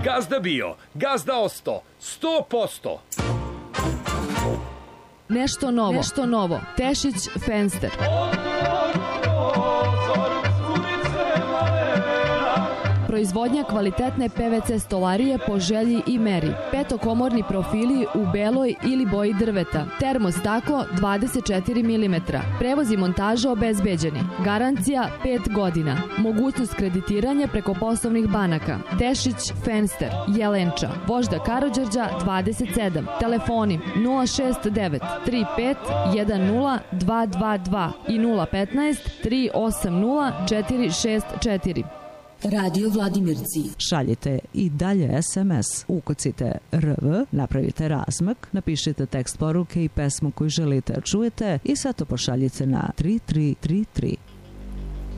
Gazda bio, gazda osto, 100%. Nešto novo. Tešić Fenster. Proizvodnja kvalitetne PVC stolarije po želji i meri. Petokomorni profili u beloj ili boji drveta. Termostaklo 24 mm. Prevoz i montaža obezbeđeni. Garancija 5 godina. Mogućnost kreditiranja preko poslovnih banaka. Tešić Fenster, Jelenča, Vožda Karađorđa 27. Telefoni 069 35 10 222 i 015 380 464. Radio Vladimirci. Šaljite i dalje SMS, ukucite RV, napravite razmak, napišite tekst poruke i pesmu koju želite da čujete i sve to pošaljite na 3333.